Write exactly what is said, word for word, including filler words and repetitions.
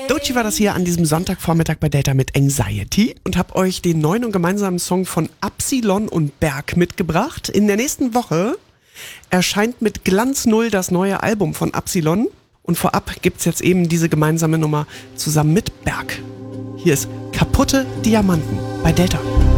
Doechii war das hier an diesem Sonntagvormittag bei Delta mit Anxiety und habe euch den neuen und gemeinsamen Song von Absilon und Berg mitgebracht. In der nächsten Woche erscheint mit Glanz Null das neue Album von Absilon und vorab gibt's jetzt eben diese gemeinsame Nummer zusammen mit Berg. Hier ist Kaputte Diamanten bei Delta.